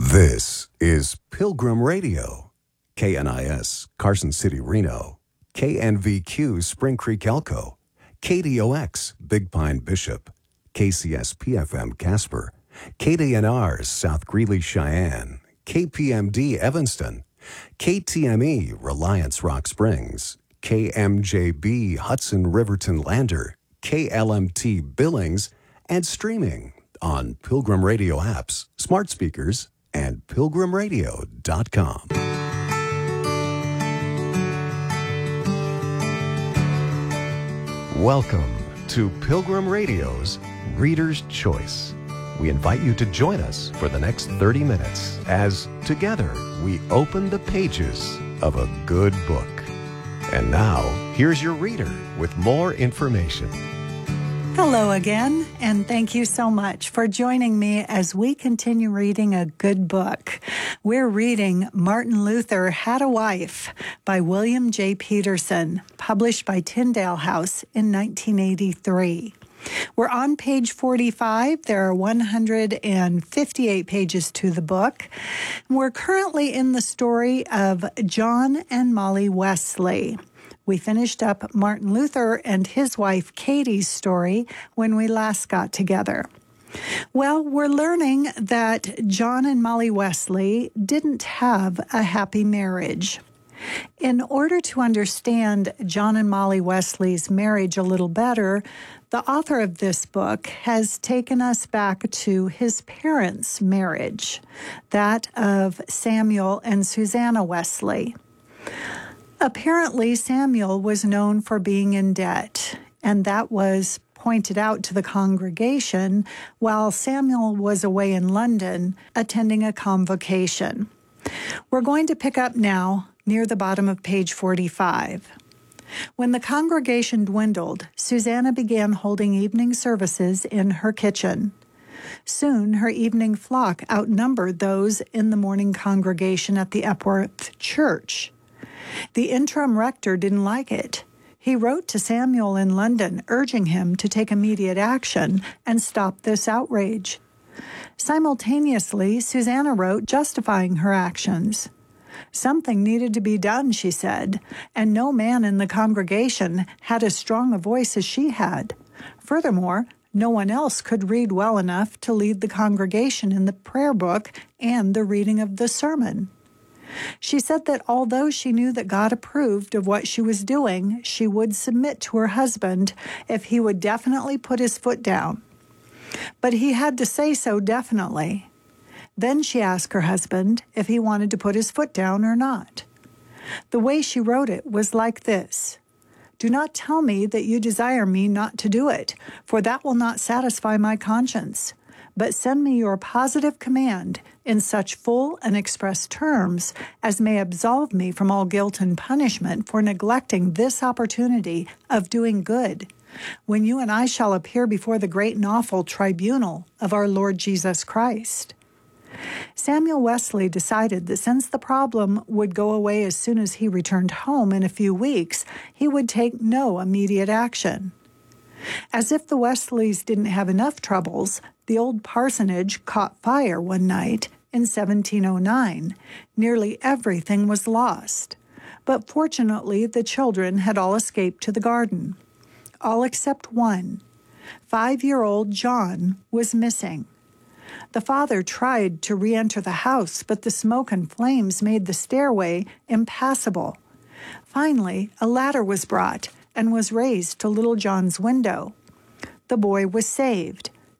This is Pilgrim Radio, KNIS, Carson City, Reno, KNVQ, Spring Creek, Elko, KDOX, Big Pine, Bishop, KCS-PFM, Casper, KDNR, South Greeley, Cheyenne, KPMD, Evanston, KTME, Reliance, Rock Springs, KMJB, Hudson, Riverton, Lander, KLMT, Billings, and streaming on Pilgrim Radio apps, smart speakers, and pilgrimradio.com. Welcome to Pilgrim Radio's Reader's Choice. We invite you to join us for the next 30 minutes as together we open the pages of a good book. And now, here's your reader with more information. Hello again, and thank you so much for joining me as we continue reading a good book. We're reading Martin Luther Had a Wife by William J. Peterson, published by Tyndale House in 1983. We're on page 45. There are 158 pages to the book. We're currently in the story of John and Molly Wesley. We finished up Martin Luther and his wife Katie's story when we last got together. Well, we're learning that John and Molly Wesley didn't have a happy marriage. In order to understand John and Molly Wesley's marriage a little better, the author of this book has taken us back to his parents' marriage, that of Samuel and Susanna Wesley. Apparently, Samuel was known for being in debt, and that was pointed out to the congregation while Samuel was away in London attending a convocation. We're going to pick up now near the bottom of page 45. When the congregation dwindled, Susanna began holding evening services in her kitchen. Soon, her evening flock outnumbered those in the morning congregation at the Epworth Church. The interim rector didn't like it. He wrote to Samuel in London, urging him to take immediate action and stop this outrage. Simultaneously, Susanna wrote justifying her actions. Something needed to be done, she said, and no man in the congregation had as strong a voice as she had. Furthermore, no one else could read well enough to lead the congregation in the prayer book and the reading of the sermon. She said that although she knew that God approved of what she was doing, she would submit to her husband if he would definitely put his foot down. But he had to say so definitely. Then she asked her husband if he wanted to put his foot down or not. The way she wrote it was like this: "Do not tell me that you desire me not to do it, for that will not satisfy my conscience. But send me your positive command in such full and express terms as may absolve me from all guilt and punishment for neglecting this opportunity of doing good, when you and I shall appear before the great and awful tribunal of our Lord Jesus Christ." Samuel Wesley decided that since the problem would go away as soon as he returned home in a few weeks, he would take no immediate action. As if the Wesleys didn't have enough troubles, the old parsonage caught fire one night in 1709. Nearly everything was lost. But fortunately, the children had all escaped to the garden. All except one. 5-year-old John was missing. The father tried to re-enter the house, but the smoke and flames made the stairway impassable. Finally, a ladder was brought and was raised to little John's window. The boy was saved,